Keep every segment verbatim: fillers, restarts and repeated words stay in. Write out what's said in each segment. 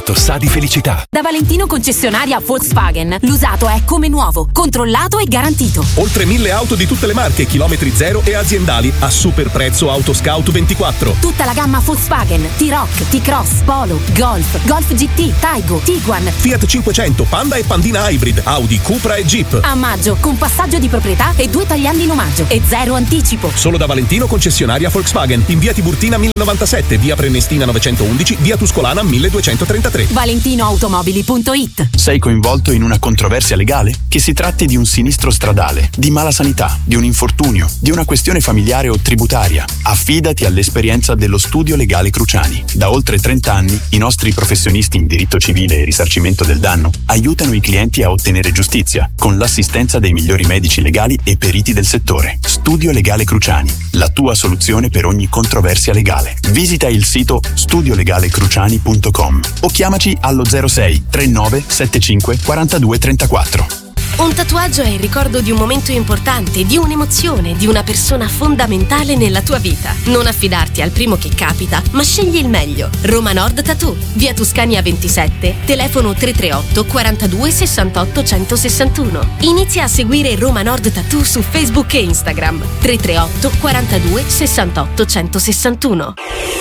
Auto sa di felicità. Da Valentino concessionaria Volkswagen, l'usato è come nuovo, controllato e garantito. Oltre mille auto di tutte le marche, chilometri zero e aziendali a super prezzo Autoscout ventiquattro. Tutta la gamma Volkswagen, T-Roc, T-Cross, Polo, Golf, Golf G T, Taigo, Tiguan, Fiat cinquecento, Panda e Pandina Hybrid, Audi, Cupra e Jeep. a maggio con passaggio di proprietà e due tagliandi in omaggio e zero anticipo. Solo da Valentino concessionaria Volkswagen, in via Tiburtina mille novantasette, via Prenestina novecentoundici, via Tuscolana milleduecentotrentatré. valentinoautomobili punto it. Sei coinvolto in una controversia legale? Che si tratti di un sinistro stradale, di mala sanità, di un infortunio, di una questione familiare o tributaria, affidati all'esperienza dello Studio Legale Cruciani. Da oltre trenta anni i nostri professionisti in diritto civile e risarcimento del danno aiutano i clienti a ottenere giustizia con l'assistenza dei migliori medici legali e periti del settore. Studio Legale Cruciani, la tua soluzione per ogni controversia legale. Visita il sito studio legale cruciani punto com o chiamaci allo zero sei trentanove settantacinque quarantadue trentaquattro. Un tatuaggio è il ricordo di un momento importante, di un'emozione, di una persona fondamentale nella tua vita. Non affidarti al primo che capita, ma scegli il meglio. Roma Nord Tattoo, via Tuscania ventisette, telefono tre tre otto quarantadue sessantotto centosessantuno. Inizia a seguire Roma Nord Tattoo su Facebook e Instagram. tre tre otto quarantadue sessantotto centosessantuno.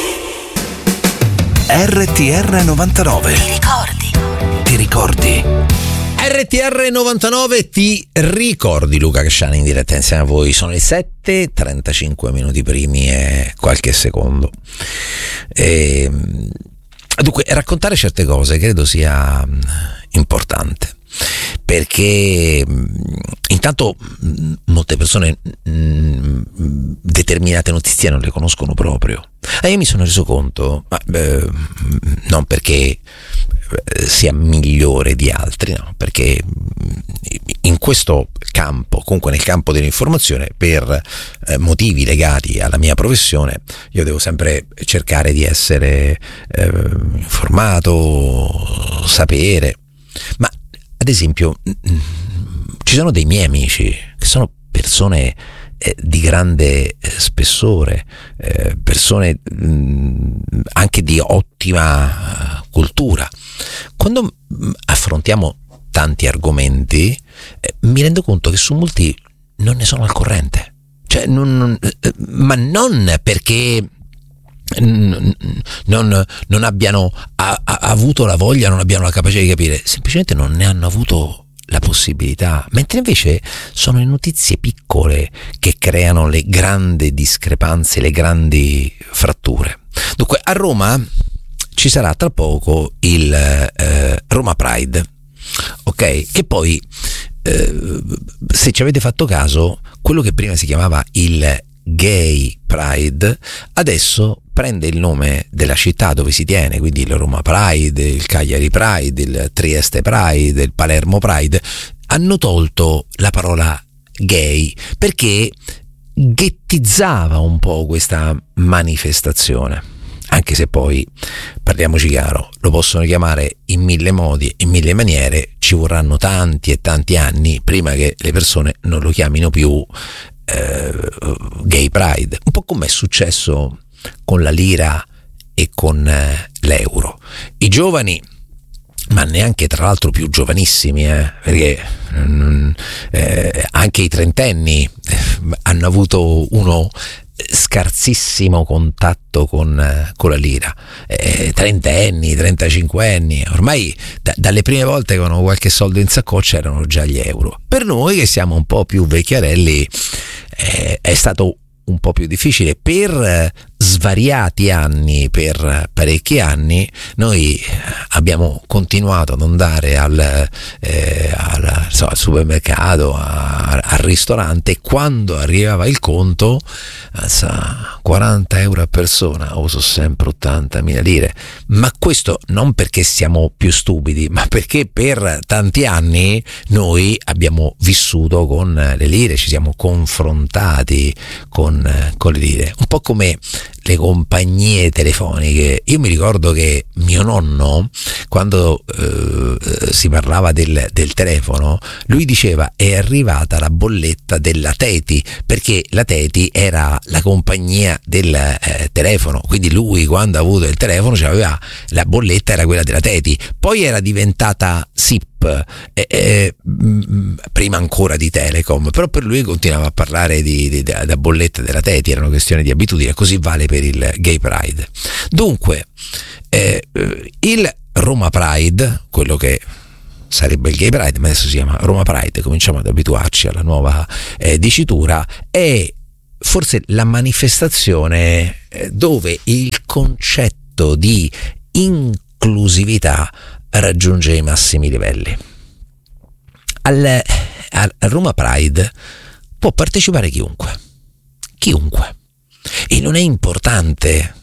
R T R novantanove. Ti ricordi? Ti ricordi? R T R novantanove, ti ricordi? Luca Casciani in diretta insieme a voi. Sono le sette e trentacinque minuti primi e qualche secondo. E, dunque, raccontare certe cose credo sia importante, perché intanto molte persone mh, determinate notizie non le conoscono proprio, e io mi sono reso conto, ma, eh, non perché sia migliore di altri, no, perché in questo campo, comunque nel campo dell'informazione, per eh, motivi legati alla mia professione, io devo sempre cercare di essere eh, informato, sapere. Ma ad esempio ci sono dei miei amici che sono persone eh, di grande eh, spessore, eh, persone mh, anche di ottima uh, cultura. Quando mh, affrontiamo tanti argomenti, eh, mi rendo conto che su molti non ne sono al corrente, cioè non, non, eh, ma non perché Non, non, non abbiano a, a, avuto la voglia, non abbiano la capacità di capire, semplicemente non ne hanno avuto la possibilità, mentre invece sono le notizie piccole che creano le grandi discrepanze, le grandi fratture. Dunque, a Roma ci sarà tra poco il eh, Roma Pride, ok? Che poi, eh, se ci avete fatto caso, quello che prima si chiamava il Gay Pride adesso prende il nome della città dove si tiene, quindi il Roma Pride, il Cagliari Pride, il Trieste Pride, il Palermo Pride. Hanno tolto la parola gay perché ghettizzava un po' questa manifestazione, anche se poi, parliamoci chiaro, lo possono chiamare in mille modi, in mille maniere, ci vorranno tanti e tanti anni prima che le persone non lo chiamino più Gay Pride, un po' come è successo con la lira e con eh, l'euro. I giovani, ma neanche tra l'altro più giovanissimi, eh, perché mm, eh, anche i trentenni eh, hanno avuto uno scarsissimo contatto con, eh, con la lira, eh, trentenni, trentacinquenni, ormai da, dalle prime volte che avevano qualche soldo in saccoccia erano già gli euro. Per noi che siamo un po' più vecchiarelli eh, è stato un po' più difficile. Per svariati anni, per parecchi anni, noi abbiamo continuato ad andare al, eh, al, so, al supermercato, a, al ristorante, e quando arrivava il conto, sa, quaranta euro a persona, o so sempre ottantamila lire. Ma questo non perché siamo più stupidi, ma perché per tanti anni noi abbiamo vissuto con le lire, ci siamo confrontati con, con le lire, un po' come le compagnie telefoniche. Io mi ricordo che mio nonno, quando eh, si parlava del, del telefono, lui diceva è arrivata la bolletta della Teti, perché la Teti era la compagnia del eh, telefono, quindi lui quando ha avuto il telefono aveva la bolletta, era quella della Teti, poi era diventata S I P, eh, eh, prima ancora di Telecom, però per lui continuava a parlare di, di, di, da bolletta della Teti, era una questione di abitudine. Così vale per il Gay Pride. Dunque eh, il Roma Pride, quello che sarebbe il Gay Pride, ma adesso si chiama Roma Pride, cominciamo ad abituarci alla nuova eh, dicitura, è forse la manifestazione eh, dove il concetto di inclusività raggiunge i massimi livelli. Al, al Roma Pride può partecipare chiunque, chiunque, e non è importante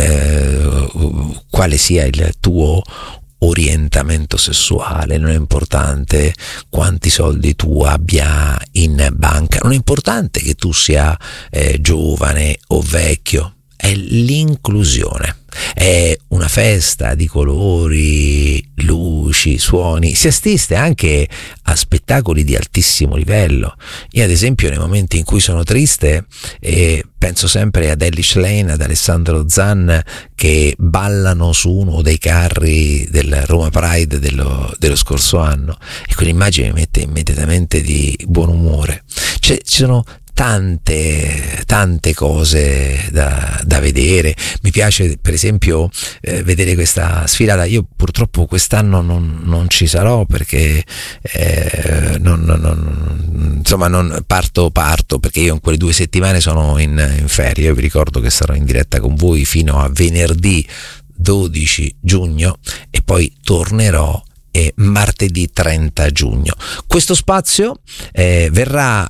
eh, quale sia il tuo orientamento sessuale, non è importante quanti soldi tu abbia in banca, non è importante che tu sia eh, giovane o vecchio, è l'inclusione. È una festa di colori, luci, suoni, si assiste anche a spettacoli di altissimo livello. Io ad esempio nei momenti in cui sono triste eh, penso sempre ad Elish Lane, ad Alessandro Zan che ballano su uno dei carri del Roma Pride dello, dello scorso anno, e quell'immagine mi mette immediatamente di buon umore. Cioè, ci sono tante tante cose da, da vedere. Mi piace per esempio eh, vedere questa sfilata. Io purtroppo quest'anno non, non ci sarò perché eh, non, non, non, insomma non parto parto perché io in quelle due settimane sono in, in ferie. Io vi ricordo che sarò in diretta con voi fino a venerdì dodici giugno e poi tornerò e martedì trenta giugno. Questo spazio eh, verrà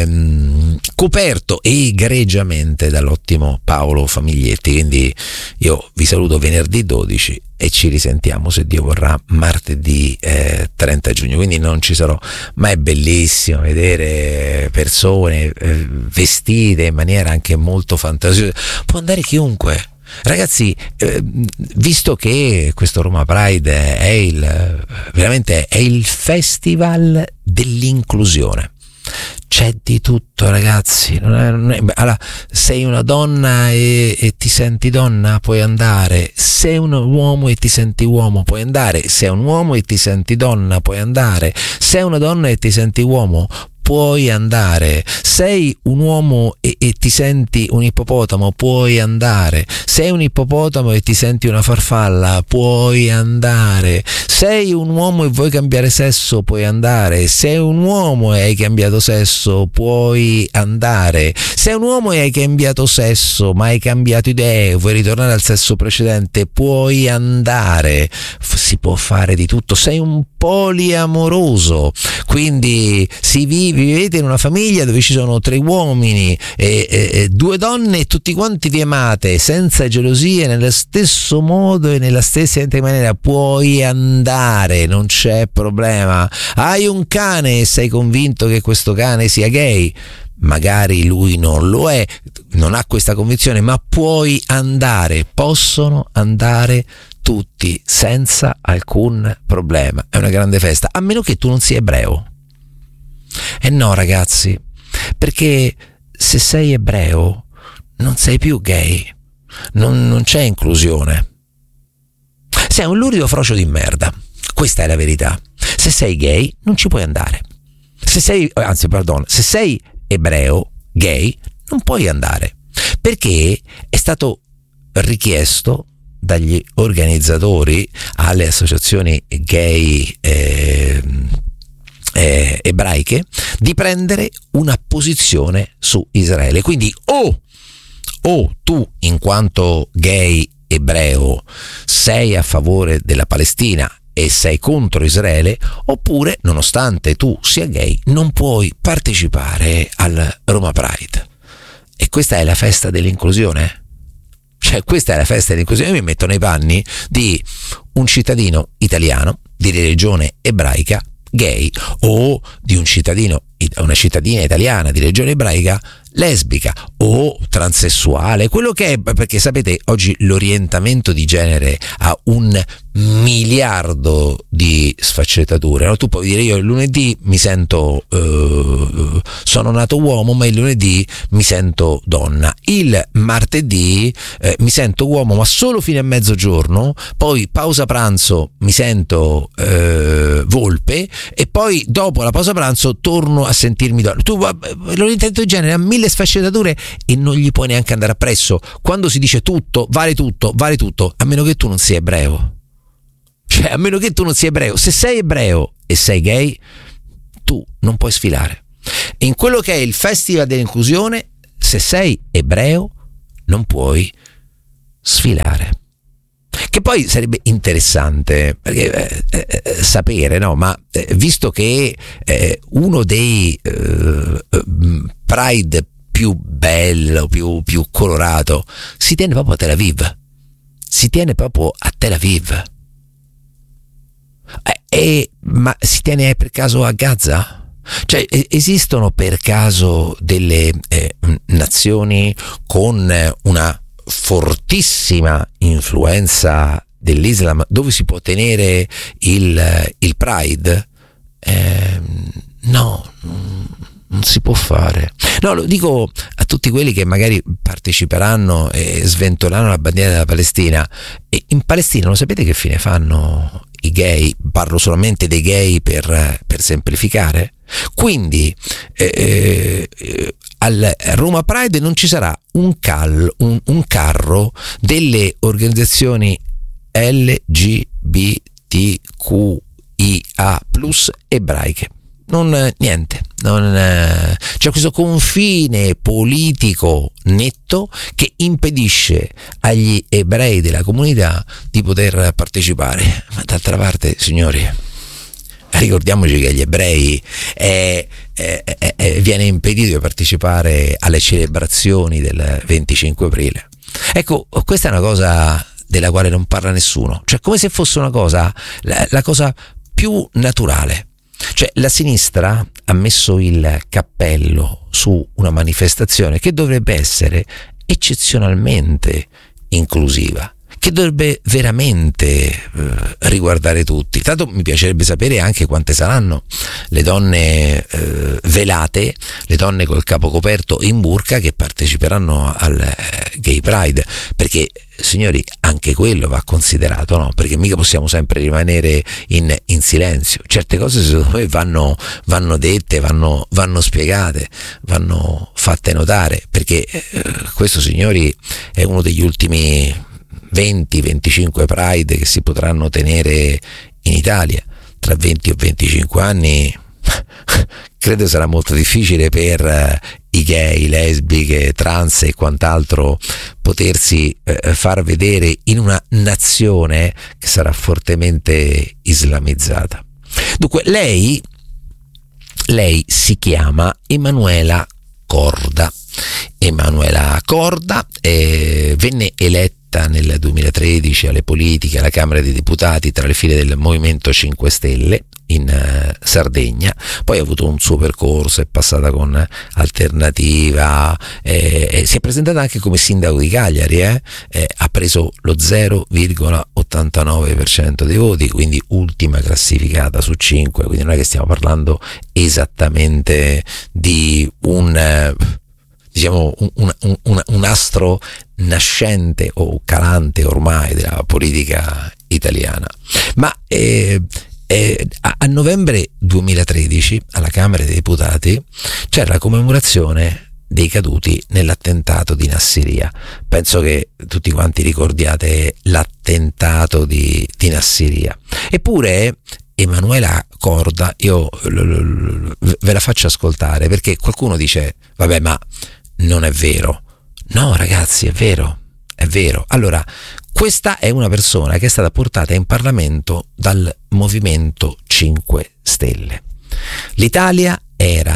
ehm, coperto egregiamente dall'ottimo Paolo Famiglietti, quindi io vi saluto venerdì dodici e ci risentiamo, se Dio vorrà, martedì eh, trenta giugno, quindi non ci sarò, ma è bellissimo vedere persone eh, vestite in maniera anche molto fantasiosa. Può andare chiunque. Ragazzi, eh, visto che questo Roma Pride è il veramente è il festival dell'inclusione, c'è di tutto, ragazzi. Non è, non è, allora, sei una donna e, e ti senti donna, puoi andare. Sei un uomo e ti senti uomo, puoi andare. Sei un uomo e ti senti donna, puoi andare. Sei una donna e ti senti uomo, puoi andare. Sei un uomo e, e ti senti un ippopotamo, puoi andare. Sei un ippopotamo e ti senti una farfalla, puoi andare. Sei un uomo e vuoi cambiare sesso, puoi andare. Sei un uomo e hai cambiato sesso, puoi andare. Sei un uomo e hai cambiato sesso, ma hai cambiato idee, vuoi ritornare al sesso precedente, puoi andare. Si può fare di tutto. Sei un poliamoroso, quindi si vive vivete in una famiglia dove ci sono tre uomini e, e, e due donne e tutti quanti vi amate senza gelosie, nello stesso modo e nella stessa identica maniera, puoi andare, non c'è problema. Hai un cane e sei convinto che questo cane sia gay, magari lui non lo è, non ha questa convinzione, ma puoi andare, possono andare tutti senza alcun problema. È una grande festa, a meno che tu non sia ebreo. Eh no, ragazzi, perché se sei ebreo non sei più gay, non, non c'è inclusione. Sei un lurido frocio di merda, questa è la verità. Se sei gay non ci puoi andare. Se sei, anzi, perdono, se sei ebreo, gay, non puoi andare, perché è stato richiesto dagli organizzatori alle associazioni gay eh, Eh, ebraiche di prendere una posizione su Israele. Quindi o, o tu in quanto gay ebreo sei a favore della Palestina e sei contro Israele, oppure nonostante tu sia gay non puoi partecipare al Roma Pride. E questa è la festa dell'inclusione? Cioè, questa è la festa dell'inclusione. Io mi metto nei panni di un cittadino italiano di religione ebraica gay, o di un cittadino una cittadina italiana di religione ebraica lesbica o transessuale, quello che è, perché sapete oggi l'orientamento di genere ha un miliardo di sfaccettature, no? Tu puoi dire io il lunedì mi sento eh, sono nato uomo ma il lunedì mi sento donna, il martedì eh, mi sento uomo ma solo fino a mezzogiorno, poi pausa pranzo mi sento eh, volpe e poi dopo la pausa pranzo torno a sentirmi donna. Tu, l'orientamento di genere ha mille sfaccettature e non gli puoi neanche andare appresso. Quando si dice tutto, vale tutto, vale tutto, a meno che tu non sia ebreo. Cioè, a meno che tu non sia ebreo. Se sei ebreo e sei gay, tu non puoi sfilare. In quello che è il Festival dell'inclusione, se sei ebreo, non puoi sfilare. Che poi sarebbe interessante perché, eh, eh, sapere, no? Ma eh, visto che eh, uno dei eh, Pride più bello, più, più colorato, si tiene proprio a Tel Aviv. Si tiene proprio a Tel Aviv. Eh, eh, ma si tiene per caso a Gaza? Cioè, esistono per caso delle eh, nazioni con una fortissima influenza dell'Islam dove si può tenere il, il Pride? Eh, no, non si può fare. No, lo dico a tutti quelli che magari parteciperanno e sventoleranno la bandiera della Palestina. E in Palestina lo sapete che fine fanno i gay? Parlo solamente dei gay per, per semplificare. Quindi eh, eh, al Roma Pride non ci sarà un, cal, un, un carro delle organizzazioni L G B T Q I A plus ebraiche. Non niente, non, eh, c'è questo confine politico netto che impedisce agli ebrei della comunità di poter partecipare. Ma d'altra parte, signori, ricordiamoci che agli ebrei è, è, è, è, viene impedito di partecipare alle celebrazioni del venticinque aprile. Ecco, questa è una cosa della quale non parla nessuno, cioè come se fosse una cosa, la, la cosa più naturale. Cioè la sinistra ha messo il cappello su una manifestazione che dovrebbe essere eccezionalmente inclusiva, che dovrebbe veramente eh, riguardare tutti. Tanto mi piacerebbe sapere anche quante saranno le donne eh, velate, le donne col capo coperto in burka che parteciperanno al eh, Gay Pride, perché signori anche quello va considerato, no? Perché mica possiamo sempre rimanere in, in silenzio. Certe cose secondo me vanno, vanno dette, vanno, vanno spiegate, vanno fatte notare, perché eh, questo, signori, è uno degli ultimi venti venticinque Pride che si potranno tenere in Italia. Tra venti o venticinque anni credo sarà molto difficile per eh, i gay, lesbiche, trans e quant'altro potersi eh, far vedere in una nazione che sarà fortemente islamizzata. Dunque lei lei si chiama Emanuela Corda. Emanuela Corda eh, venne eletta nel duemilatredici alle politiche alla Camera dei Deputati tra le file del Movimento cinque Stelle in uh, Sardegna, poi ha avuto un suo percorso, è passata con Alternativa, eh, eh, si è presentata anche come sindaco di Cagliari, eh, eh, ha preso lo zero virgola ottantanove per cento dei voti, quindi ultima classificata su cinque, quindi non è che stiamo parlando esattamente di un... Eh, diciamo un, un, un, un astro nascente o calante ormai della politica italiana. Ma eh, eh, a, a novembre duemilatredici alla Camera dei Deputati c'era la commemorazione dei caduti nell'attentato di Nassiriya. Penso che tutti quanti ricordiate l'attentato di, di Nassiriya. Eppure Emanuela Corda, io l, l, l, ve la faccio ascoltare, perché qualcuno dice vabbè, ma non è vero. No ragazzi, è vero, è vero. Allora, questa è una persona che è stata portata in Parlamento dal Movimento cinque Stelle. L'Italia era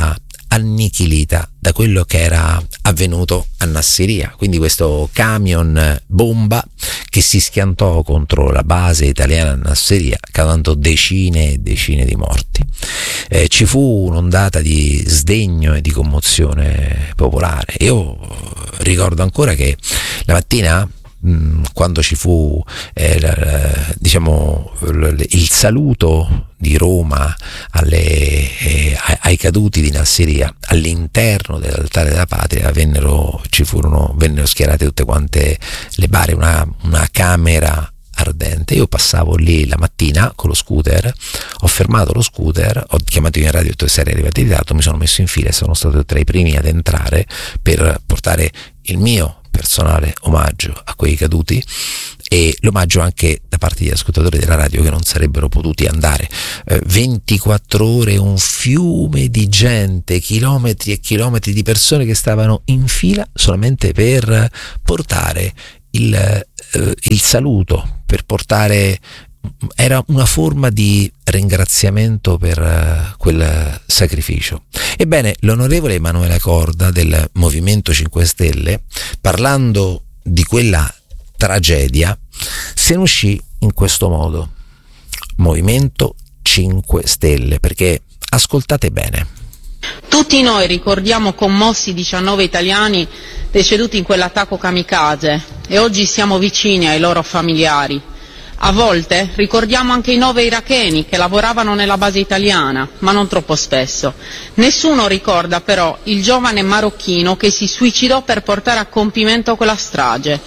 annichilita da quello che era avvenuto a Nassiriya, quindi questo camion bomba che si schiantò contro la base italiana a Nassiriya, causando decine e decine di morti. Eh, ci fu un'ondata di sdegno e di commozione popolare. Io ricordo ancora che la mattina, quando ci fu eh, la, diciamo il saluto di Roma alle, eh, ai caduti di Nassiriya, all'interno dell'altare della patria vennero, ci furono, vennero schierate tutte quante le bare, una, una camera ardente. Io passavo lì la mattina con lo scooter, ho fermato lo scooter, ho chiamato in radio e detto che sarei arrivato in ritardo, mi sono messo in fila e sono stato tra i primi ad entrare per portare il mio personale omaggio a quei caduti e l'omaggio anche da parte degli ascoltatori della radio che non sarebbero potuti andare. eh, ventiquattro ore, un fiume di gente, chilometri e chilometri di persone che stavano in fila solamente per portare il, eh, il saluto, per portare, era una forma di ringraziamento per uh, quel sacrificio. Ebbene, l'onorevole Emanuela Corda del Movimento cinque Stelle, parlando di quella tragedia, se ne uscì in questo modo: Movimento cinque Stelle, perché ascoltate bene. Tutti noi ricordiamo commossi diciannove italiani deceduti in quell'attacco kamikaze e oggi siamo vicini ai loro familiari. A volte ricordiamo anche i nove iracheni che lavoravano nella base italiana, ma non troppo spesso. Nessuno ricorda però il giovane marocchino che si suicidò per portare a compimento quella strage.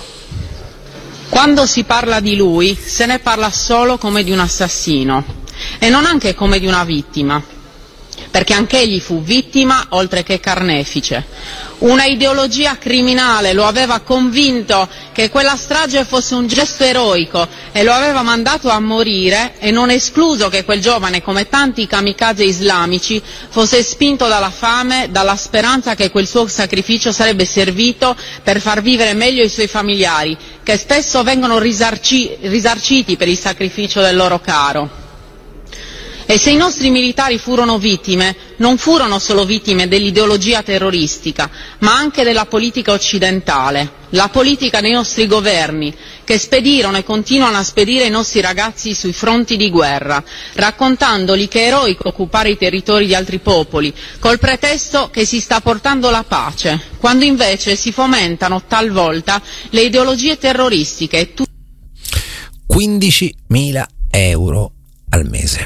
Quando si parla di lui, se ne parla solo come di un assassino e non anche come di una vittima, perché anch'egli fu vittima oltre che carnefice. Una ideologia criminale lo aveva convinto che quella strage fosse un gesto eroico e lo aveva mandato a morire, e non è escluso che quel giovane, come tanti kamikaze islamici, fosse spinto dalla fame, dalla speranza che quel suo sacrificio sarebbe servito per far vivere meglio i suoi familiari, che spesso vengono risarci- risarciti per il sacrificio del loro caro. E se i nostri militari furono vittime, non furono solo vittime dell'ideologia terroristica, ma anche della politica occidentale, la politica dei nostri governi, che spedirono e continuano a spedire i nostri ragazzi sui fronti di guerra, raccontandoli che è eroico occupare i territori di altri popoli, col pretesto che si sta portando la pace, quando invece si fomentano talvolta le ideologie terroristiche. quindicimila euro al mese.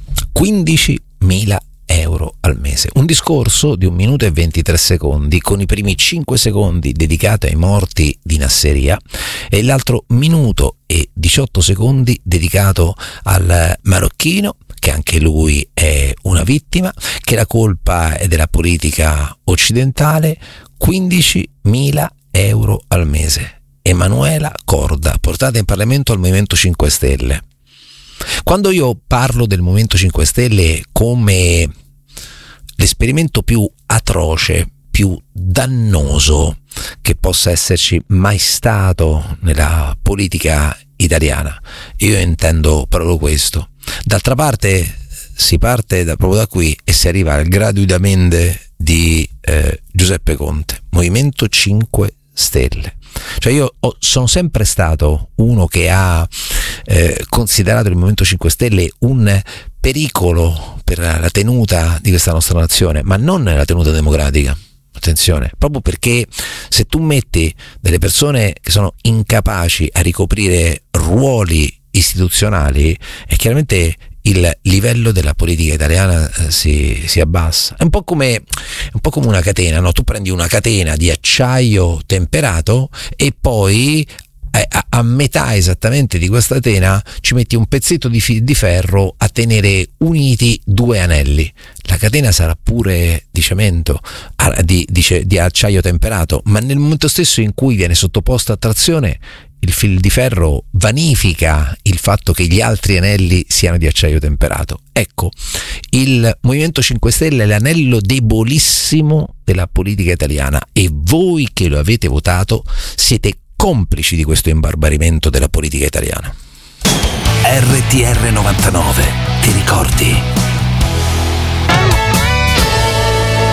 quindicimila euro al mese. Un discorso di un minuto e ventitré secondi, con i primi cinque secondi dedicati ai morti di Nassiriya e l'altro minuto e diciotto secondi dedicato al marocchino, che anche lui è una vittima, che la colpa è della politica occidentale. quindicimila euro al mese. Emanuela Corda, portata in Parlamento al Movimento cinque Stelle. Quando io parlo del Movimento cinque Stelle come l'esperimento più atroce, più dannoso che possa esserci mai stato nella politica italiana, io intendo proprio questo. D'altra parte si parte da, proprio da qui e si arriva al gratuitamente di eh, Giuseppe Conte, Movimento cinque Stelle. Cioè io ho, sono sempre stato uno che ha eh, considerato il Movimento cinque Stelle un pericolo per la tenuta di questa nostra nazione, ma non la tenuta democratica. Attenzione, proprio perché se tu metti delle persone che sono incapaci a ricoprire ruoli istituzionali, è chiaramente il livello della politica italiana eh, si, si abbassa. È un po' come un po' come una catena, no? Tu prendi una catena di acciaio temperato e poi eh, a, a metà esattamente di questa catena ci metti un pezzetto di, fi, di ferro a tenere uniti due anelli. La catena sarà pure di cemento, di, di, di acciaio temperato, ma nel momento stesso in cui viene sottoposto a trazione, il fil di ferro vanifica il fatto che gli altri anelli siano di acciaio temperato. Ecco, il Movimento cinque Stelle è l'anello debolissimo della politica italiana e voi che lo avete votato siete complici di questo imbarbarimento della politica italiana. R T R novantanove, ti ricordi?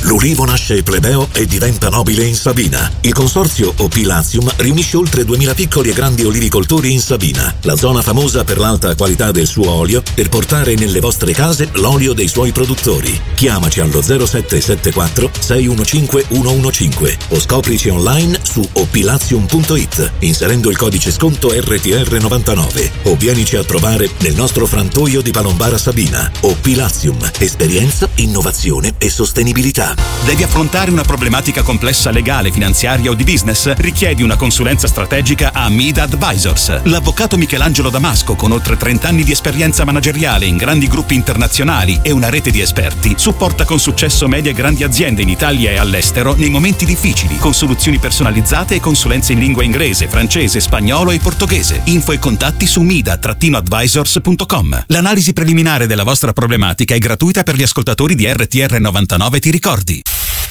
L'ulivo nasce plebeo e diventa nobile in Sabina. Il consorzio Opilazium riunisce oltre duemila piccoli e grandi olivicoltori in Sabina, la zona famosa per l'alta qualità del suo olio, per portare nelle vostre case l'olio dei suoi produttori. Chiamaci allo zero sette sette quattro sei uno cinque uno uno cinque o scoprici online su opilazium punto it inserendo il codice sconto R T R novantanove o vienici a trovare nel nostro frantoio di Palombara Sabina. Opilazium, esperienza, innovazione e sostenibilità. Devi affrontare una problematica complessa legale, finanziaria o di business? Richiedi una consulenza strategica a Mida Advisors. L'avvocato Michelangelo Damasco, con oltre trenta anni di esperienza manageriale in grandi gruppi internazionali e una rete di esperti, supporta con successo medie e grandi aziende in Italia e all'estero nei momenti difficili, con soluzioni personalizzate e consulenze in lingua inglese, francese, spagnolo e portoghese. Info e contatti su mida advisors punto com. L'analisi preliminare della vostra problematica è gratuita per gli ascoltatori di R T R novantanove, ti ricordi?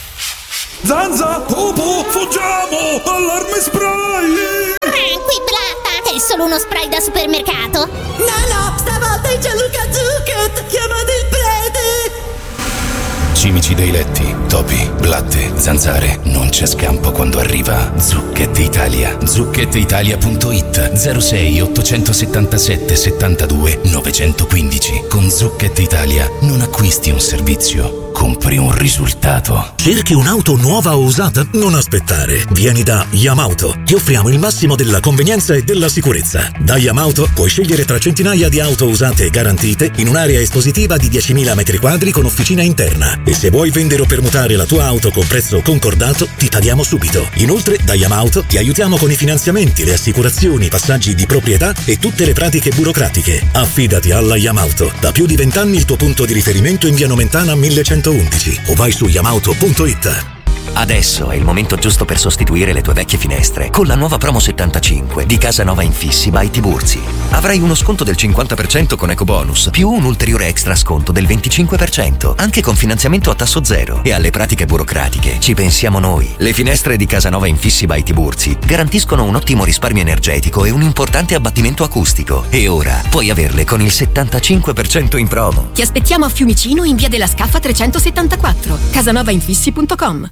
Zanza, topo, fuggiamo! Allarme spray! Tranqui, Blatta! È solo uno spray da supermercato! No, no, stavolta è Gianluca Zucchet! Chiamate il prete! Cimici dei letti, topi, blatte, zanzare, non c'è scampo quando arriva Zucchet Italia. zucchet italia punto it zero sei ottocentosettantasette settantadue novecentoquindici. Con Zucchet Italia non acquisti un servizio, compri un risultato. Cerchi un'auto nuova o usata? Non aspettare. Vieni da Yamauto. Ti offriamo il massimo della convenienza e della sicurezza. Da Yamauto puoi scegliere tra centinaia di auto usate e garantite in un'area espositiva di diecimila metri quadri con officina interna. E se vuoi vendere o permutare la tua auto con prezzo concordato, ti tagliamo subito. Inoltre, da Yamauto ti aiutiamo con i finanziamenti, le assicurazioni, i passaggi di proprietà e tutte le pratiche burocratiche. Affidati alla Yamauto. Da più di vent'anni il tuo punto di riferimento in via Nomentana millecentoundici o vai su yamauto punto it. Adesso è il momento giusto per sostituire le tue vecchie finestre con la nuova promo settantacinque di Casanova Infissi by Tiburzi. Avrai uno sconto del cinquanta per cento con ecobonus più un ulteriore extra sconto del venticinque per cento anche con finanziamento a tasso zero. E alle pratiche burocratiche ci pensiamo noi. Le finestre di Casanova Infissi by Tiburzi garantiscono un ottimo risparmio energetico e un importante abbattimento acustico. E ora puoi averle con il settantacinque per cento in promo. Ti aspettiamo a Fiumicino in via della Scaffa trecentosettantaquattro, casanova infissi punto com.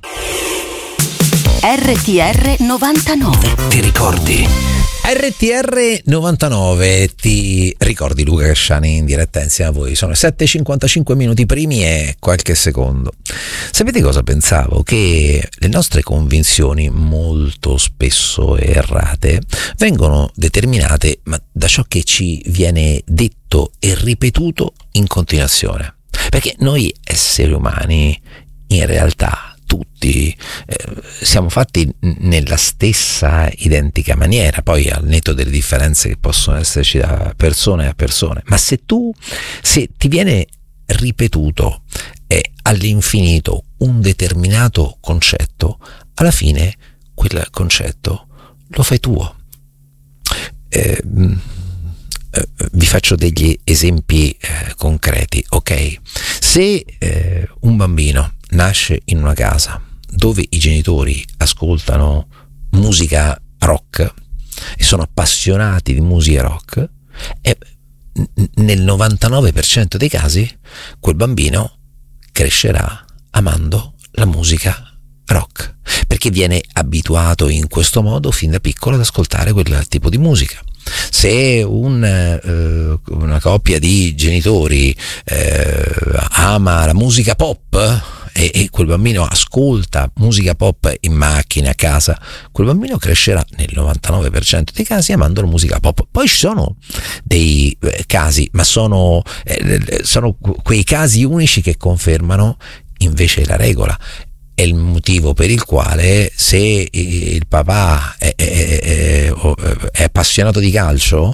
R T R novantanove. Ti ricordi? R T R novantanove, ti ricordi Luca Casciani in diretta insieme a voi? Sono sette e cinquantacinque minuti primi e qualche secondo. Sapete cosa pensavo? Che le nostre convinzioni, molto spesso errate, vengono determinate ma da ciò che ci viene detto e ripetuto in continuazione. Perché noi esseri umani, in realtà, tutti eh, siamo fatti nella stessa identica maniera, poi al netto delle differenze che possono esserci da persone a persone, ma se tu se ti viene ripetuto eh, all'infinito un determinato concetto, alla fine quel concetto lo fai tuo. eh, eh, vi faccio degli esempi eh, concreti, ok? Se eh, un bambino nasce in una casa dove i genitori ascoltano musica rock e sono appassionati di musica rock, e nel novantanove per cento dei casi quel bambino crescerà amando la musica rock, perché viene abituato in questo modo fin da piccolo ad ascoltare quel tipo di musica. Se un, eh, una coppia di genitori eh, ama la musica pop e, e quel bambino ascolta musica pop in macchina, a casa, quel bambino crescerà nel novantanove per cento dei casi amando la musica pop. Poi ci sono dei eh, casi, ma sono, eh, sono quei casi unici che confermano invece la regola. È il motivo per il quale se il papà è, è, è, è appassionato di calcio,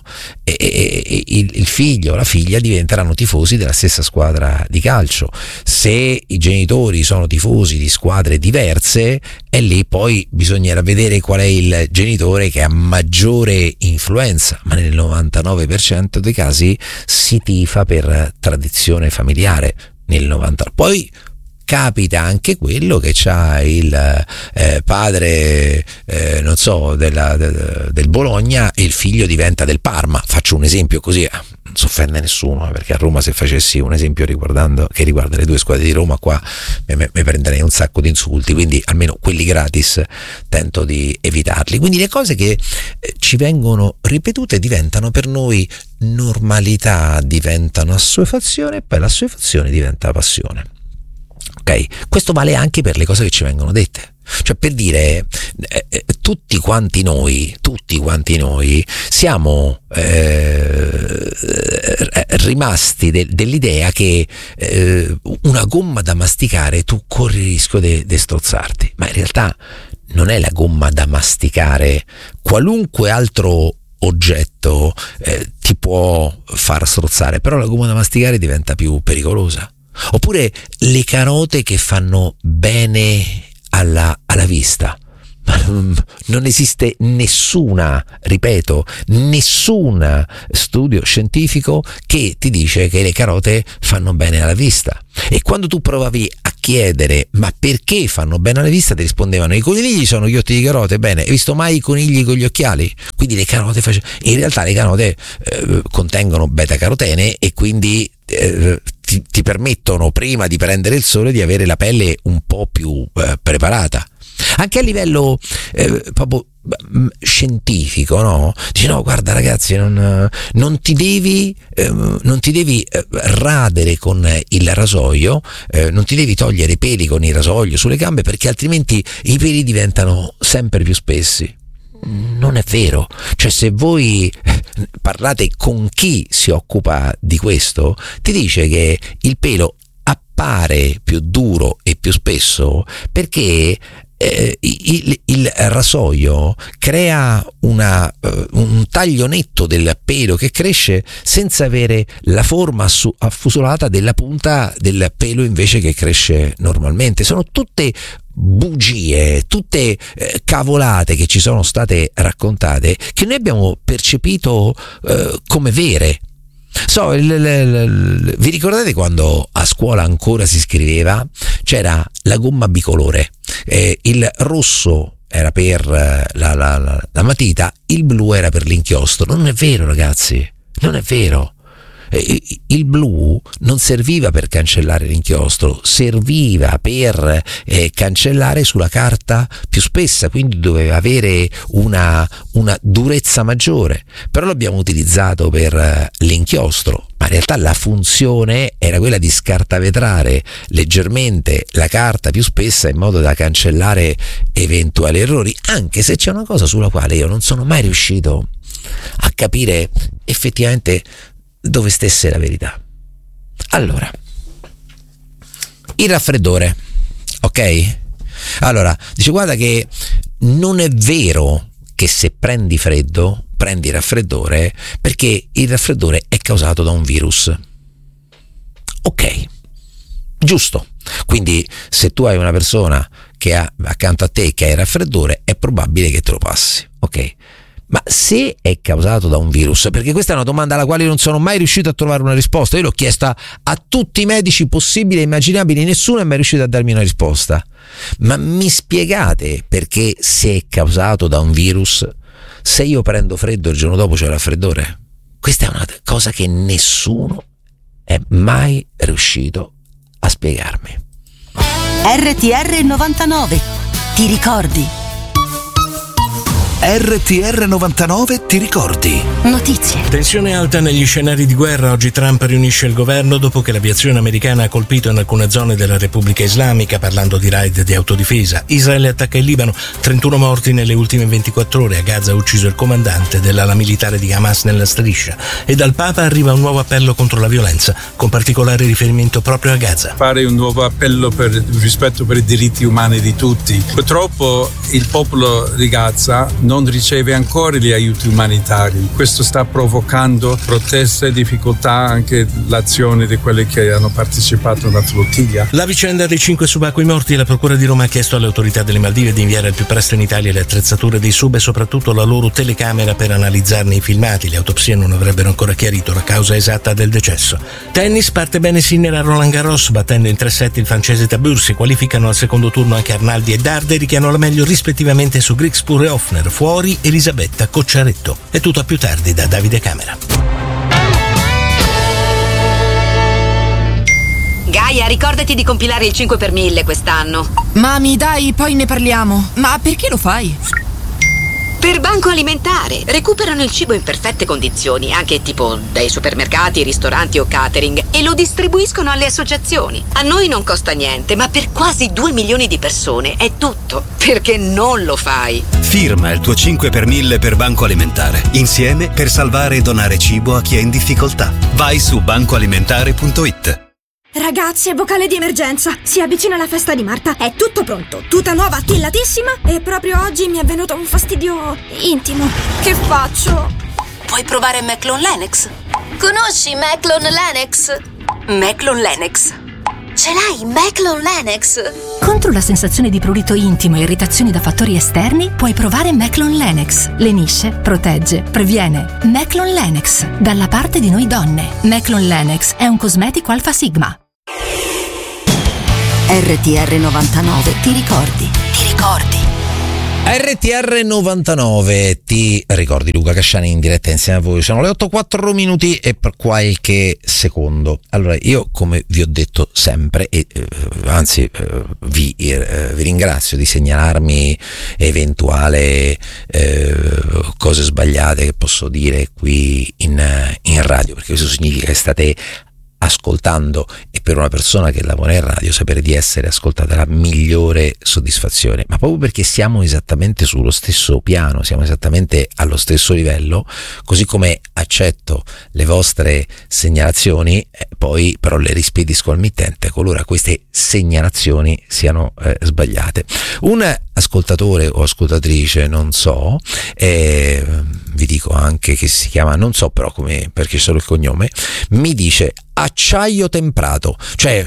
il figlio o la figlia diventeranno tifosi della stessa squadra di calcio. Se i genitori sono tifosi di squadre diverse, e lì poi bisognerà vedere qual è il genitore che ha maggiore influenza, ma nel novantanove per cento dei casi si tifa per tradizione familiare. Nel novanta poi capita anche quello che c'ha il eh, padre eh, non so della, de, del Bologna e il figlio diventa del Parma, faccio un esempio così si offende nessuno, perché a Roma se facessi un esempio riguardando che riguarda le due squadre di Roma qua mi prenderei un sacco di insulti, quindi almeno quelli gratis tento di evitarli. Quindi le cose che eh, ci vengono ripetute diventano per noi normalità, diventano assuefazione e poi l'assuefazione diventa passione. Ok? Questo vale anche per le cose che ci vengono dette. Cioè, per dire, eh, eh, tutti quanti noi, tutti quanti noi siamo eh, rimasti de- dell'idea che eh, una gomma da masticare tu corri il rischio di strozzarti, ma in realtà non è la gomma da masticare. Qualunque altro oggetto eh, ti può far strozzare, però la gomma da masticare diventa più pericolosa. Oppure le carote che fanno bene alla, alla vista, ma non, non esiste nessuna, ripeto, nessun studio scientifico che ti dice che le carote fanno bene alla vista. E quando tu provavi a chiedere ma perché fanno bene alla vista, ti rispondevano: i conigli sono gli occhi di carote. Bene, hai visto mai i conigli con gli occhiali? Quindi le carote face... in realtà le carote eh, contengono beta carotene e quindi eh, ti, ti permettono, prima di prendere il sole, di avere la pelle un po' più eh, preparata. Anche a livello eh, proprio scientifico, no? Dici: no, guarda ragazzi, non, non ti devi eh, non ti devi eh, radere con il rasoio, eh, non ti devi togliere i peli con il rasoio sulle gambe, perché altrimenti i peli diventano sempre più spessi. Non è vero. Cioè, se voi parlate con chi si occupa di questo, ti dice che il pelo appare più duro e più spesso perché Eh, il, il rasoio crea una, uh, un taglio netto del pelo che cresce senza avere la forma su, affusolata della punta del pelo invece che cresce normalmente. Sono tutte bugie, tutte eh, cavolate che ci sono state raccontate, che noi abbiamo percepito eh, come vere. So, l, l, l, vi ricordate quando a scuola ancora si scriveva? C'era la gomma bicolore, eh, il rosso era per la, la, la, la matita, il blu era per l'inchiostro. Non è vero, ragazzi, non è vero. Il blu non serviva per cancellare l'inchiostro, serviva per eh, cancellare sulla carta più spessa, quindi doveva avere una, una durezza maggiore, però l'abbiamo utilizzato per eh, l'inchiostro, ma in realtà la funzione era quella di scartavetrare leggermente la carta più spessa in modo da cancellare eventuali errori, anche se c'è una cosa sulla quale io non sono mai riuscito a capire effettivamente dove stesse la verità. Allora, il raffreddore, ok? Allora, dice: guarda che non è vero che se prendi freddo prendi raffreddore, perché il raffreddore è causato da un virus. Ok, giusto. Quindi se tu hai una persona che ha accanto a te che ha il raffreddore, è probabile che te lo passi, ok? Ma se è causato da un virus, perché questa è una domanda alla quale non sono mai riuscito a trovare una risposta, io l'ho chiesta a tutti i medici possibili e immaginabili, nessuno è mai riuscito a darmi una risposta. Ma mi spiegate perché, se è causato da un virus, se io prendo freddo il giorno dopo c'è il raffreddore? Questa è una cosa che nessuno è mai riuscito a spiegarmi. R T R novantanove, ti ricordi? R T R novantanove, ti ricordi? Notizie. Tensione alta negli scenari di guerra. Oggi Trump riunisce il governo dopo che l'aviazione americana ha colpito in alcune zone della Repubblica Islamica, parlando di raid di autodifesa. Israele attacca il Libano, trentuno morti nelle ultime ventiquattro ore. A Gaza ha ucciso il comandante dell'ala militare di Hamas nella striscia. E dal Papa arriva un nuovo appello contro la violenza, con particolare riferimento proprio a Gaza. Fare un nuovo appello per il rispetto per i diritti umani di tutti. Purtroppo il popolo di Gaza non non riceve ancora gli aiuti umanitari. Questo sta provocando proteste e difficoltà anche l'azione di quelli che hanno partecipato alla flottiglia. La vicenda dei cinque subacquei morti. La Procura di Roma ha chiesto alle autorità delle Maldive di inviare al più presto in Italia le attrezzature dei sub e soprattutto la loro telecamera per analizzarne i filmati. Le autopsie non avrebbero ancora chiarito la causa esatta del decesso. Tennis, parte bene Sinner a Roland Garros, battendo in tre set il francese Tabur. Si qualificano al secondo turno anche Arnaldi e Darderi, che hanno la meglio rispettivamente su Grigspur e Hoffner. Fuori Elisabetta Cocciaretto. È tutto a più tardi da Davide Camera. Maria, ricordati di compilare il cinque per mille quest'anno. Mami, dai, poi ne parliamo. Ma perché lo fai? Per Banco Alimentare. Recuperano il cibo in perfette condizioni, anche tipo dai supermercati, ristoranti o catering, e lo distribuiscono alle associazioni. A noi non costa niente, ma per quasi due milioni di persone è tutto. Perché non lo fai? Firma il tuo cinque per mille per Banco Alimentare. Insieme per salvare e donare cibo a chi è in difficoltà. Vai su banco alimentare punto it. Ragazzi, è vocale di emergenza. Si avvicina la festa di Marta. È tutto pronto. Tuta nuova, tillatissima. E proprio oggi mi è venuto un fastidio intimo. Che faccio? Puoi provare Meclon Lennox. Conosci Meclon Lennox? Meclon Lennox. Ce l'hai, Meclon Lennox? Contro la sensazione di prurito intimo e irritazioni da fattori esterni, puoi provare Meclon Lennox. Lenisce, protegge, previene. Meclon Lennox. Dalla parte di noi donne. Meclon Lennox è un cosmetico Alfa Sigma. R T R novantanove, ti ricordi? Ti ricordi? R T R novantanove, ti ricordi? Luca Casciani in diretta insieme a voi. Sono le otto e quattro minuti e per qualche secondo. Allora, io come vi ho detto sempre, e eh, anzi eh, vi, eh, vi ringrazio di segnalarmi eventuali eh, cose sbagliate che posso dire qui in, in radio, perché questo significa che state ascoltando, e per una persona che lavora in radio sapere di essere ascoltata è la migliore soddisfazione, ma proprio perché siamo esattamente sullo stesso piano, siamo esattamente allo stesso livello, così come accetto le vostre segnalazioni, eh, poi però le rispedisco al mittente qualora queste segnalazioni siano eh, sbagliate. Un ascoltatore o ascoltatrice, non so, eh, vi dico anche che si chiama, non so però come, perché solo il cognome, mi dice acciaio temprato, cioè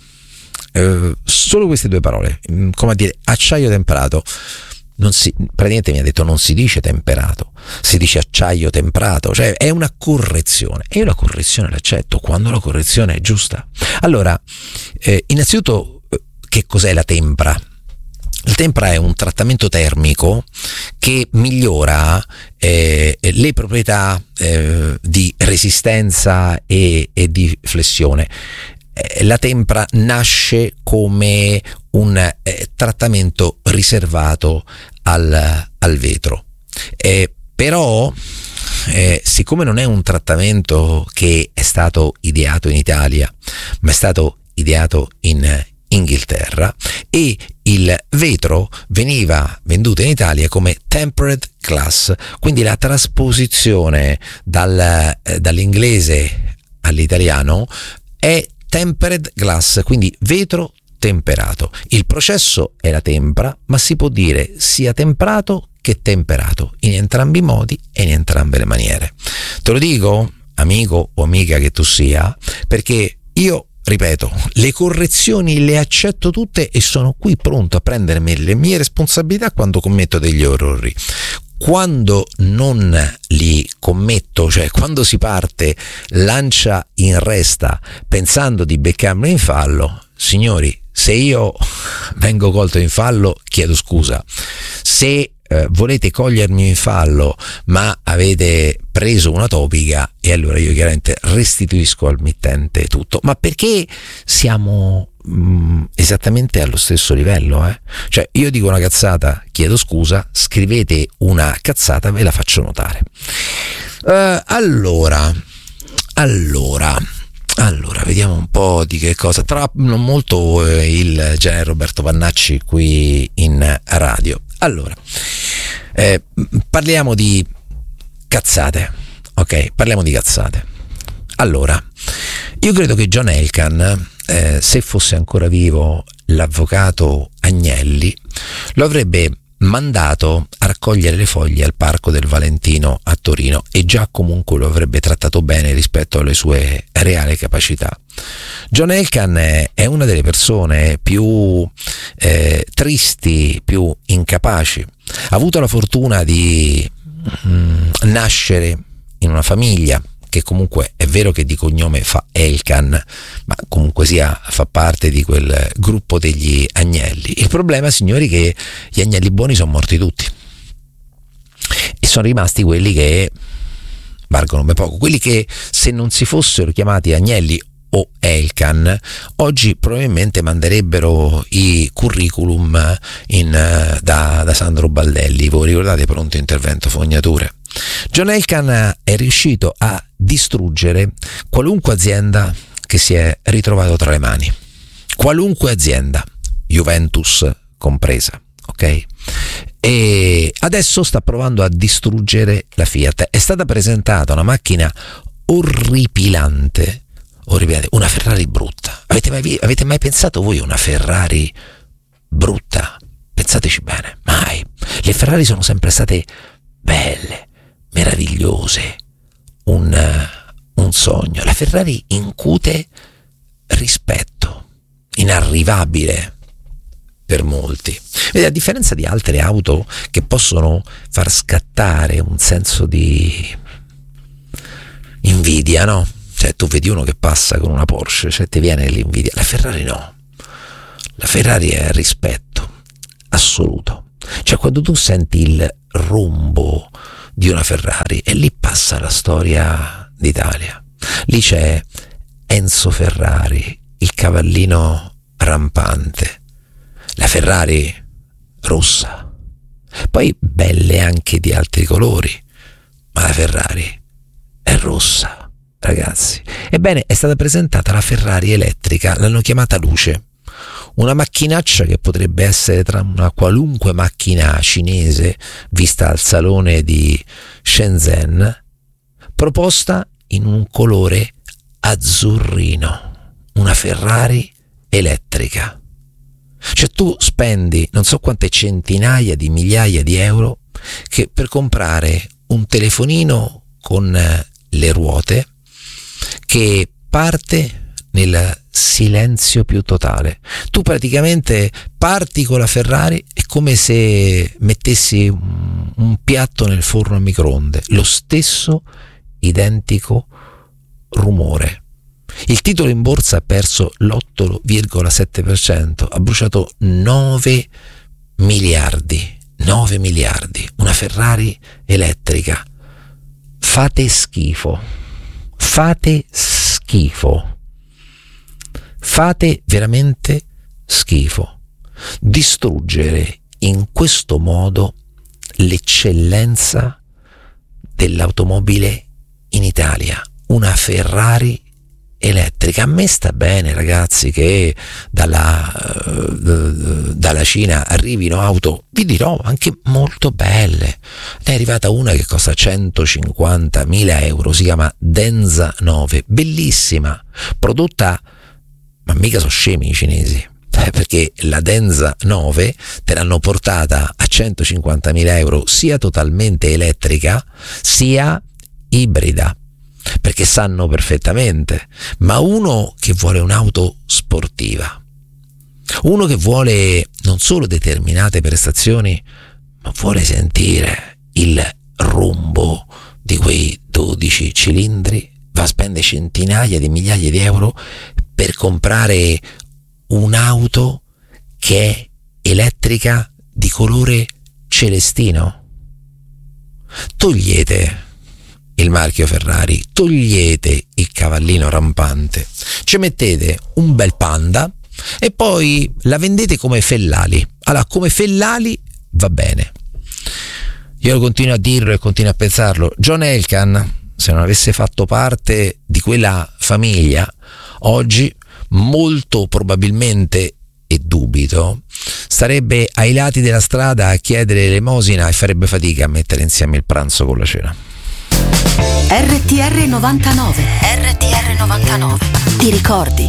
eh, solo queste due parole, come a dire acciaio temprato. Non si, praticamente mi ha detto non si dice temperato, si dice acciaio temprato, cioè è una correzione, e io la correzione l'accetto quando la correzione è giusta. Allora, eh, innanzitutto, che cos'è la tempra? Il tempra è un trattamento termico che migliora eh, le proprietà eh, di resistenza e, e di flessione. Eh, la tempra nasce come un eh, trattamento riservato al, al vetro, eh, però eh, siccome non è un trattamento che è stato ideato in Italia, ma è stato ideato in Inghilterra, e il vetro veniva venduto in Italia come tempered glass, quindi la trasposizione dal, eh, dall'inglese all'italiano è tempered glass, quindi vetro temperato. Il processo è la tempra, ma si può dire sia temprato che temperato, in entrambi i modi e in entrambe le maniere. Te lo dico, amico o amica che tu sia, perché io, ripeto, le correzioni le accetto tutte e sono qui pronto a prendermi le mie responsabilità quando commetto degli errori. Quando non li commetto, cioè quando si parte lancia in resta pensando di beccarmi in fallo, signori, se io vengo colto in fallo chiedo scusa. Se eh, volete cogliermi in fallo ma avete preso una topica, e allora io chiaramente restituisco al mittente tutto. Ma perché siamo mh, esattamente allo stesso livello, eh? Cioè io dico una cazzata, chiedo scusa, scrivete una cazzata, ve la faccio notare. Uh, allora allora Allora, vediamo un po' di che cosa. Tra non molto eh, il generale Roberto Vannacci qui in radio. Allora, eh, parliamo di cazzate, ok? Parliamo di cazzate. Allora, io credo che John Elkann, eh, se fosse ancora vivo l'avvocato Agnelli, lo avrebbe mandato a raccogliere le foglie al Parco del Valentino a Torino, e già comunque lo avrebbe trattato bene rispetto alle sue reali capacità. John Elkann è, è una delle persone più eh, tristi, più incapaci. Ha avuto la fortuna di mh, nascere in una famiglia che comunque è vero che di cognome fa Elkann, ma comunque sia fa parte di quel gruppo degli Agnelli. Il problema, signori, è che gli Agnelli buoni sono morti tutti e sono rimasti quelli che valgono ben poco, quelli che se non si fossero chiamati Agnelli o Elkann, oggi probabilmente manderebbero i curriculum in, da, da Sandro Baldelli. Voi ricordate Pronto Intervento Fognature? John Elkann è riuscito a distruggere qualunque azienda che si è ritrovato tra le mani, qualunque azienda, Juventus compresa, ok? E adesso sta provando a distruggere la Fiat. È stata presentata una macchina orripilante, orripilante, una Ferrari brutta. Avete mai, avete mai pensato voi a una Ferrari brutta? Pensateci bene, mai. Le Ferrari sono sempre state belle, meravigliose, un, un sogno. La Ferrari incute rispetto, inarrivabile per molti. Vedi, a differenza di altre auto che possono far scattare un senso di invidia, no? Cioè tu vedi uno che passa con una Porsche, cioè ti viene l'invidia. La Ferrari no. La Ferrari è rispetto assoluto. Cioè quando tu senti il rombo di una Ferrari, e lì passa la storia d'Italia. Lì c'è Enzo Ferrari, il cavallino rampante, la Ferrari rossa, poi belle anche di altri colori, ma la Ferrari è rossa, ragazzi. Ebbene, è stata presentata la Ferrari elettrica, l'hanno chiamata Luce, una macchinaccia che potrebbe essere tra una qualunque macchina cinese vista al salone di Shenzhen, proposta in un colore azzurrino, una Ferrari elettrica. Cioè tu spendi non so quante centinaia di migliaia di euro che per comprare un telefonino con le ruote che parte nel silenzio più totale. Tu praticamente parti con la Ferrari, è come se mettessi un, un piatto nel forno a microonde, lo stesso identico rumore. Il titolo in borsa ha perso l'otto virgola sette per cento, ha bruciato nove miliardi, nove miliardi, una Ferrari elettrica. Fate schifo, fate schifo, fate veramente schifo. Distruggere in questo modo l'eccellenza dell'automobile in Italia, una Ferrari elettrica. A me sta bene, ragazzi, che dalla, uh, dalla Cina arrivino auto, vi dirò, anche molto belle. È arrivata una che costa centocinquantamila euro, si chiama Denza nove, bellissima, prodotta, ma mica sono scemi i cinesi, eh, perché la Denza nove te l'hanno portata a centocinquantamila euro, sia totalmente elettrica sia ibrida, perché sanno perfettamente. Ma uno che vuole un'auto sportiva, uno che vuole non solo determinate prestazioni, ma vuole sentire il rombo di quei dodici cilindri, va a spendere centinaia di migliaia di euro per comprare un'auto che è elettrica di colore celestino. Togliete il marchio Ferrari, togliete il cavallino rampante, ci mettete un bel Panda e poi la vendete come Fellali. Allora, come Fellali va bene. Io continuo a dirlo e continuo a pensarlo. John Elkann, se non avesse fatto parte di quella famiglia, oggi molto probabilmente, e dubito, starebbe ai lati della strada a chiedere elemosina e farebbe fatica a mettere insieme il pranzo con la cena. R T R novantanove. R T R novantanove. Ti ricordi?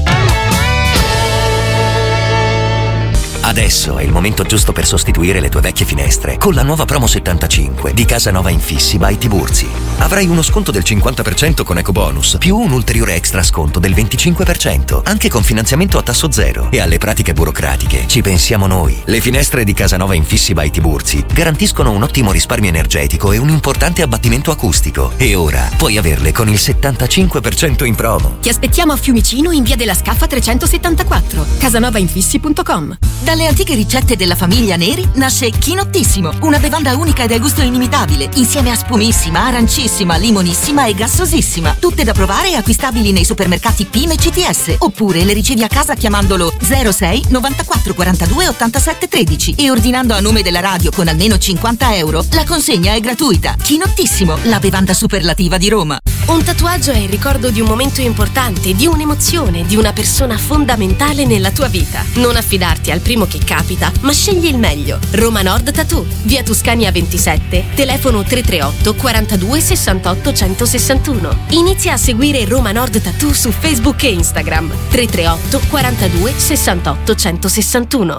Adesso è il momento giusto per sostituire le tue vecchie finestre con la nuova promo settantacinque di Casanova Infissi by Tiburzi. Avrai uno sconto del cinquanta per cento con EcoBonus, più un ulteriore extra sconto del venticinque per cento, anche con finanziamento a tasso zero. E alle pratiche burocratiche ci pensiamo noi. Le finestre di Casanova Infissi by Tiburzi garantiscono un ottimo risparmio energetico e un importante abbattimento acustico. E ora puoi averle con il settantacinque per cento in promo. Ti aspettiamo a Fiumicino in via della Scaffa trecentosettantaquattro, casanovainfissi punto com. Dal Dalle antiche ricette della famiglia Neri nasce Chinottissimo, una bevanda unica e dal gusto inimitabile, insieme a spumissima, arancissima, limonissima e gassosissima. Tutte da provare e acquistabili nei supermercati Pime e C T S, oppure le ricevi a casa chiamandolo zero sei novantaquattro quarantadue ottantasette tredici e ordinando a nome della radio con almeno cinquanta euro. La consegna è gratuita. Chinottissimo, la bevanda superlativa di Roma. Un tatuaggio è il ricordo di un momento importante, di un'emozione, di una persona fondamentale nella tua vita. Non affidarti al primo che capita, ma scegli il meglio. Roma Nord Tattoo, via Tuscania ventisette, telefono tre tre otto quarantadue sessantotto centosessantuno. Inizia a seguire Roma Nord Tattoo su Facebook e Instagram. tre tre otto quarantadue sessantotto centosessantuno.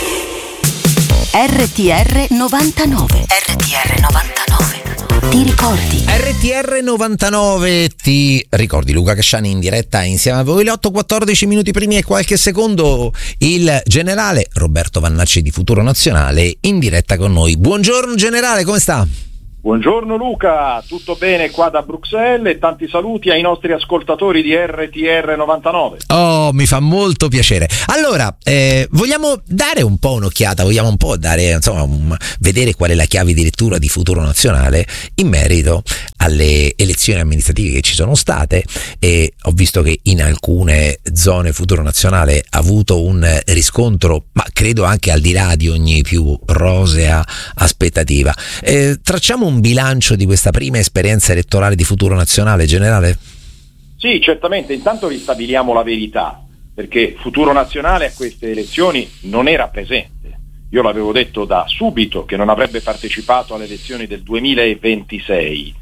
R T R novantanove. R T R novantanove. Ti ricordi? R T R novantanove, ti ricordi? Luca Casciani in diretta insieme a voi. Le otto e quattordici minuti primi e qualche secondo, il generale Roberto Vannacci di Futuro Nazionale in diretta con noi. Buongiorno generale, come sta? Buongiorno Luca, tutto bene qua da Bruxelles e tanti saluti ai nostri ascoltatori di R T R novantanove. Oh, mi fa molto piacere. Allora, eh, vogliamo dare un po' un'occhiata, vogliamo un po' dare, insomma, un, vedere qual è la chiave di lettura di Futuro Nazionale in merito alle elezioni amministrative che ci sono state, e ho visto che in alcune zone Futuro Nazionale ha avuto un riscontro, ma credo anche al di là di ogni più rosea aspettativa. Eh, tracciamo un un bilancio di questa prima esperienza elettorale di Futuro Nazionale, generale? Sì, certamente. Intanto ristabiliamo la verità, perché Futuro Nazionale a queste elezioni non era presente. Io l'avevo detto da subito che non avrebbe partecipato alle elezioni del duemilaventisei,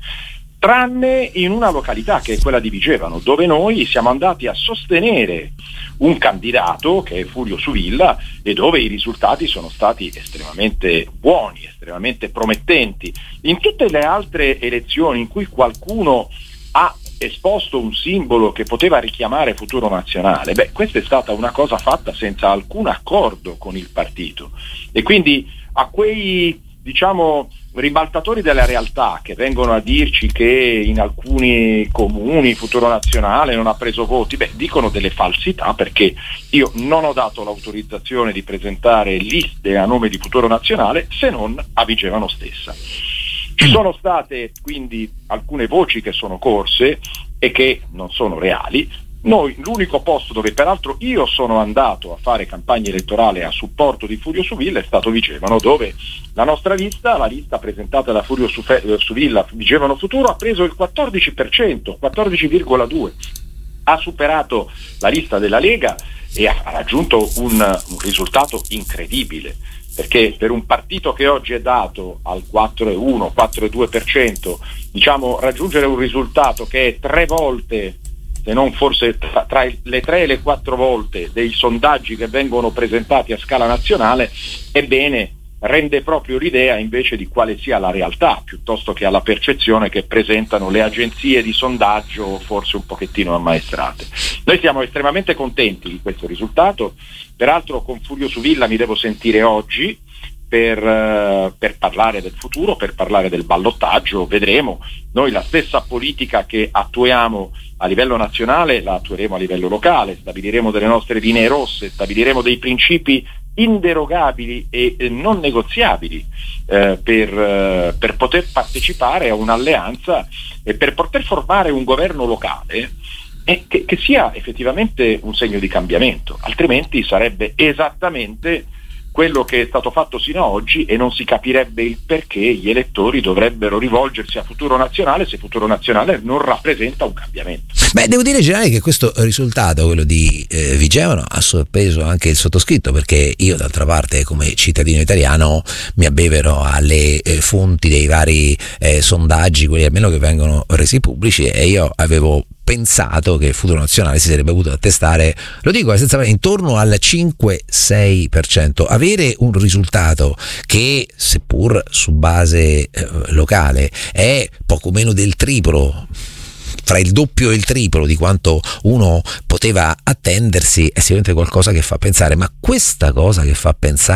tranne in una località che è quella di Vigevano, dove noi siamo andati a sostenere un candidato che è Furio Suvilla e dove i risultati sono stati estremamente buoni, estremamente promettenti. In tutte le altre elezioni in cui qualcuno ha esposto un simbolo che poteva richiamare Futuro Nazionale, beh, questa è stata una cosa fatta senza alcun accordo con il partito, e quindi a quei, diciamo, ribaltatori della realtà che vengono a dirci che in alcuni comuni Futuro Nazionale non ha preso voti, beh, dicono delle falsità, perché io non ho dato l'autorizzazione di presentare liste a nome di Futuro Nazionale se non a Vigevano stessa. Ci sono state quindi alcune voci che sono corse e che non sono reali. Noi, l'unico posto dove peraltro io sono andato a fare campagna elettorale a supporto di Furio Suvilla è stato Vigevano, dove la nostra lista, la lista presentata da Furio Suvilla, Vigevano Futuro, ha preso il quattordici per cento, quattordici virgola due per cento, ha superato la lista della Lega e ha raggiunto un, un risultato incredibile, perché per un partito che oggi è dato al quattro virgola uno quattro virgola due per cento, diciamo, raggiungere un risultato che è tre volte, se non forse tra, tra le tre e le quattro volte dei sondaggi che vengono presentati a scala nazionale, ebbene rende proprio l'idea invece di quale sia la realtà, piuttosto che alla percezione che presentano le agenzie di sondaggio, forse un pochettino ammaestrate. Noi siamo estremamente contenti di questo risultato. Peraltro con Furio Suvilla mi devo sentire oggi per, uh, per parlare del futuro, per parlare del ballottaggio. Vedremo. Noi la stessa politica che attuiamo a livello nazionale la attueremo a livello locale, stabiliremo delle nostre linee rosse, stabiliremo dei principi inderogabili e eh, non negoziabili eh, per, eh, per poter partecipare a un'alleanza e per poter formare un governo locale e che, che sia effettivamente un segno di cambiamento, altrimenti sarebbe esattamente quello che è stato fatto sino ad oggi e non si capirebbe il perché gli elettori dovrebbero rivolgersi a Futuro Nazionale se Futuro Nazionale non rappresenta un cambiamento. Beh, devo dire, generale, che questo risultato, quello di eh, Vigevano, ha sorpreso anche il sottoscritto, perché io d'altra parte come cittadino italiano mi abbevero alle eh, fonti dei vari eh, sondaggi, quelli almeno che vengono resi pubblici, e io avevo pensato che Futuro Nazionale si sarebbe avuto attestare, lo dico senza, intorno al cinque sei per cento. Avere un risultato che, seppur su base eh, locale, è poco meno del triplo, fra il doppio e il triplo di quanto uno poteva attendersi, è sicuramente qualcosa che fa pensare. Ma questa cosa che fa pensare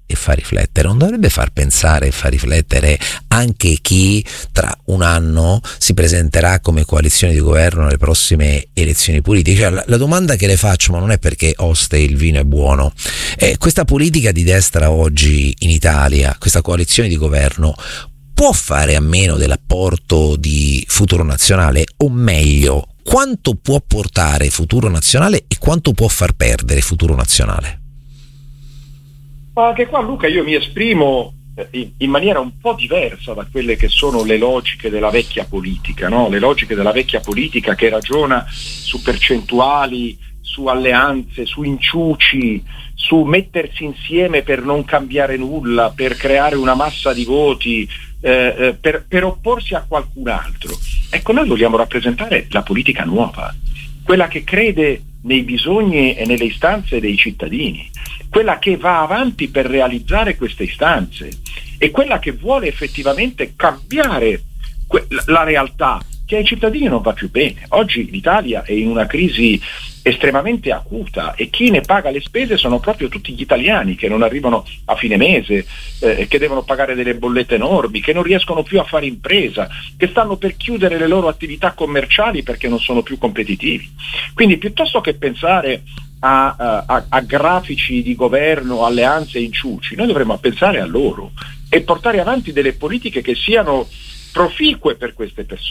e fa riflettere, non dovrebbe far pensare e far riflettere anche chi tra un anno si presenterà come coalizione di governo alle prossime elezioni politiche. Cioè, la, la domanda che le faccio, ma non è perché Oste il vino è buono, eh, questa politica di destra oggi in Italia, questa coalizione di governo, può fare a meno dell'apporto di Futuro Nazionale, o meglio, quanto può portare Futuro Nazionale e quanto può far perdere Futuro Nazionale? Ma anche qua, Luca, io mi esprimo in maniera un po' diversa da quelle che sono le logiche della vecchia politica, no? Le logiche della vecchia politica che ragiona su percentuali, su alleanze, su inciuci, su mettersi insieme per non cambiare nulla, per creare una massa di voti, eh, per, per opporsi a qualcun altro. Ecco, noi vogliamo rappresentare la politica nuova, quella che crede nei bisogni e nelle istanze dei cittadini, quella che va avanti per realizzare queste istanze e quella che vuole effettivamente cambiare que- la realtà che ai cittadini non va più bene. Oggi l'Italia è in una crisi estremamente acuta e chi ne paga le spese sono proprio tutti gli italiani che non arrivano a fine mese, eh, che devono pagare delle bollette enormi, che non riescono più a fare impresa, che stanno per chiudere le loro attività commerciali perché non sono più competitivi. Quindi piuttosto che pensare a, a, a grafici di governo, alleanze e inciuci, noi dovremmo pensare a loro e portare avanti delle politiche che siano proficue per queste persone.